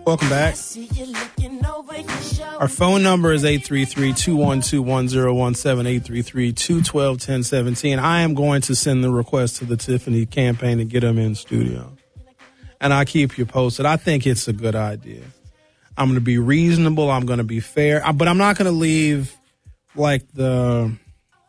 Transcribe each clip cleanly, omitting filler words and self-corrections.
Welcome back. Our phone number is 833-212-1017, 833-212-1017. I am going to send the request to the Tiffany campaign to get them in studio. And I'll keep you posted. I think it's a good idea. I'm going to be reasonable. I'm going to be fair. But I'm not going to leave I'm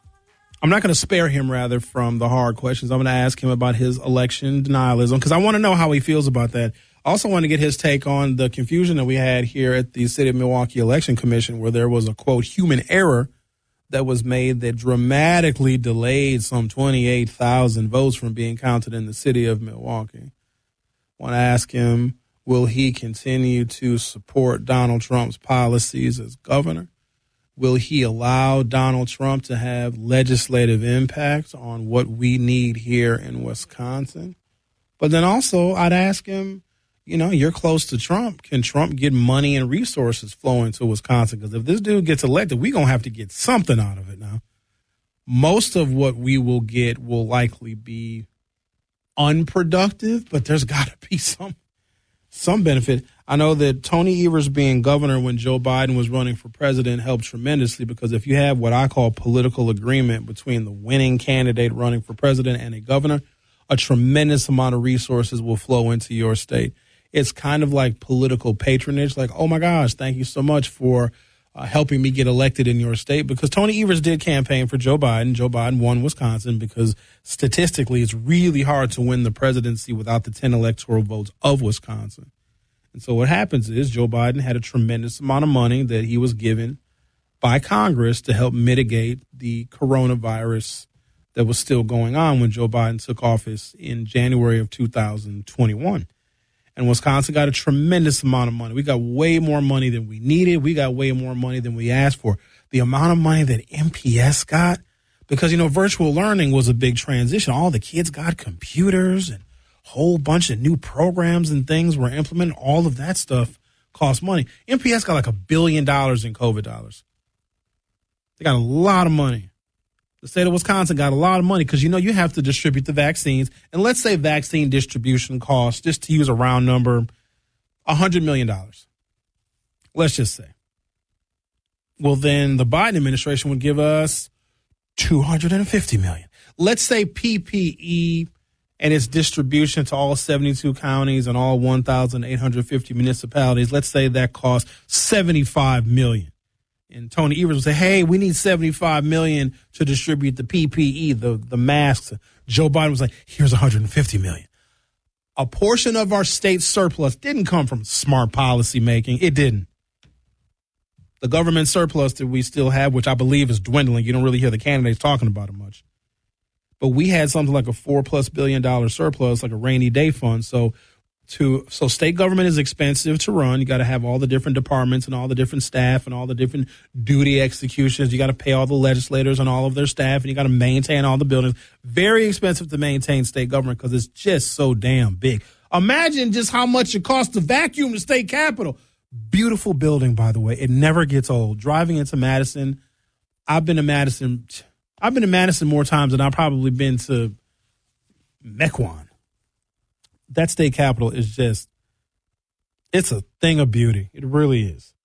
not going to spare him, rather, from the hard questions. I'm going to ask him about his election denialism because I want to know how he feels about that. I also want to get his take on the confusion that we had here at the City of Milwaukee Election Commission where there was a, quote, human error that was made that dramatically delayed some 28,000 votes from being counted in the City of Milwaukee. I want to ask him, will he continue to support Donald Trump's policies as governor? Will he allow Donald Trump to have legislative impact on what we need here in Wisconsin? But then also I'd ask him, you're close to Trump. Can Trump get money and resources flowing to Wisconsin? Because if this dude gets elected, we're going to have to get something out of it now. Most of what we will get will likely be unproductive, but there's got to be some benefit. I know that Tony Evers being governor when Joe Biden was running for president helped tremendously because if you have what I call political agreement between the winning candidate running for president and a governor, a tremendous amount of resources will flow into your state. It's kind of like political patronage, like, oh, my gosh, thank you so much for helping me get elected in your state, because Tony Evers did campaign for Joe Biden. Joe Biden won Wisconsin because statistically it's really hard to win the presidency without the 10 electoral votes of Wisconsin. And so what happens is Joe Biden had a tremendous amount of money that he was given by Congress to help mitigate the coronavirus that was still going on when Joe Biden took office in January of 2021. And Wisconsin got a tremendous amount of money. We got way more money than we needed. We got way more money than we asked for. The amount of money that MPS got, because, virtual learning was a big transition. All the kids got computers and a whole bunch of new programs and things were implemented. All of that stuff cost money. MPS got like $1 billion in COVID dollars. They got a lot of money. The state of Wisconsin got a lot of money because, you have to distribute the vaccines. And let's say vaccine distribution costs, just to use a round number, $100 million. Let's just say. Well, then the Biden administration would give us $250 million. Let's say PPE and its distribution to all 72 counties and all 1,850 municipalities, let's say that costs $75 million. And Tony Evers would say, hey, we need $75 million to distribute the PPE, the masks. Joe Biden was like, here's $150 million. A portion of our state surplus didn't come from smart policy making. It didn't. The government surplus that we still have, which I believe is dwindling. You don't really hear the candidates talking about it much. But we had something like a $4+ billion surplus, like a rainy day fund. So state government is expensive to run. You got to have all the different departments and all the different staff and all the different duty executions. You got to pay all the legislators and all of their staff, and you got to maintain all the buildings. Very expensive to maintain state government because it's just so damn big. Imagine just how much it costs to vacuum the state capitol. Beautiful building, by the way. It never gets old. Driving into Madison, I've been to Madison more times than I've probably been to Mequon. That state capitol is it's a thing of beauty. It really is.